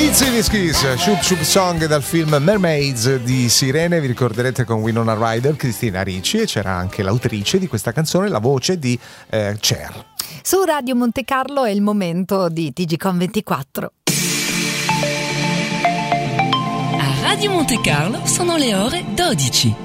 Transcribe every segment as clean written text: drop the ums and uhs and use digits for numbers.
Kiss Shoop Shoop Song dal film Mermaids di Sirene, vi ricorderete, con Winona Ryder, Cristina Ricci, e c'era anche l'autrice di questa canzone, la voce di Cher. Su Radio Monte Carlo è il momento di TGcom 24. A Radio Monte Carlo sono le ore 12.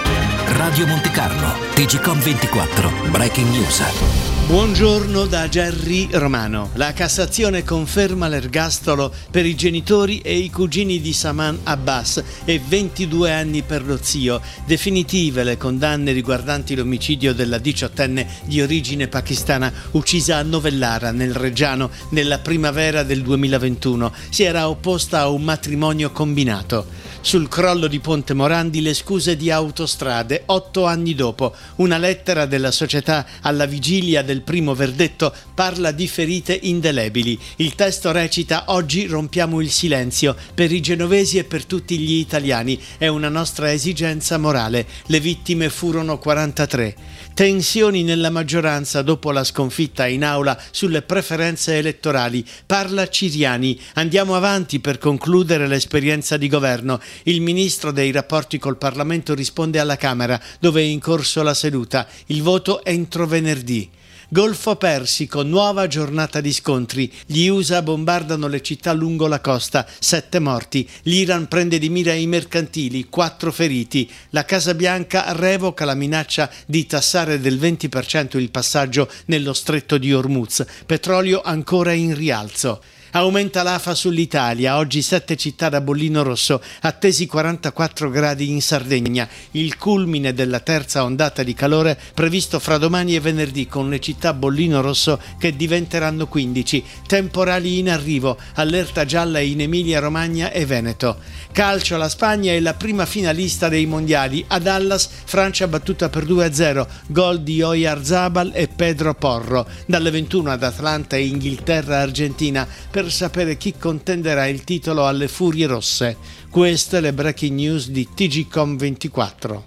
Radio Monte Carlo, TGcom 24, Breaking News. Buongiorno da Gerry Romano. La Cassazione conferma l'ergastolo per i genitori e i cugini di Saman Abbas e 22 anni per lo zio. Definitive le condanne riguardanti l'omicidio della 18enne di origine pakistana uccisa a Novellara, nel Reggiano, nella primavera del 2021. Si era opposta a un matrimonio combinato. Sul crollo di Ponte Morandi le scuse di Autostrade 8 anni dopo. Una lettera della società alla vigilia del primo verdetto parla di ferite indelebili. Il testo recita: oggi rompiamo il silenzio per i genovesi e per tutti gli italiani. È una nostra esigenza morale. Le vittime furono 43. Tensioni nella maggioranza dopo la sconfitta in aula sulle preferenze elettorali. Parla Ciriani. Andiamo avanti per concludere l'esperienza di governo. Il ministro dei rapporti col Parlamento risponde alla Camera, dove è in corso la seduta. Il voto è entro venerdì. Golfo Persico, nuova giornata di scontri. Gli USA bombardano le città lungo la costa, 7 morti. L'Iran prende di mira i mercantili, 4 feriti. La Casa Bianca revoca la minaccia di tassare del 20% il passaggio nello stretto di Hormuz. Petrolio ancora in rialzo. Aumenta l'AFA sull'Italia, oggi 7 città da bollino rosso, attesi 44 gradi in Sardegna, il culmine della terza ondata di calore previsto fra domani e venerdì, con le città bollino rosso che diventeranno 15, temporali in arrivo, allerta gialla in Emilia Romagna e Veneto. Calcio, la Spagna è la prima finalista dei mondiali, a Dallas Francia battuta per 2-0, gol di Oyarzabal e Pedro Porro, dalle 21 ad Atlanta e Inghilterra-Argentina, per sapere chi contenderà il titolo alle Furie Rosse. Queste le breaking news di TGcom 24.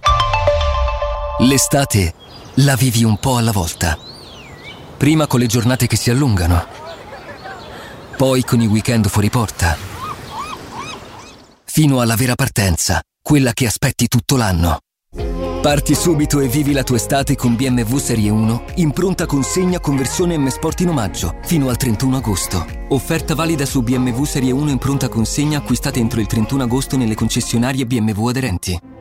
L'estate la vivi un po' alla volta. Prima con le giornate che si allungano, poi con i weekend fuori porta, fino alla vera partenza, quella che aspetti tutto l'anno. Parti subito e vivi la tua estate con BMW Serie 1 in pronta consegna con versione M Sport in omaggio fino al 31 agosto. Offerta valida su BMW Serie 1 in pronta consegna acquistate entro il 31 agosto nelle concessionarie BMW aderenti.